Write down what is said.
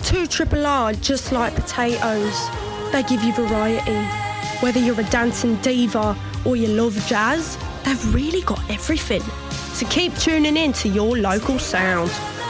2 Triple R just like potatoes. They give you variety. Whether you're a dancing diva or you love jazz, they've really got everything. So keep tuning in to your local sound.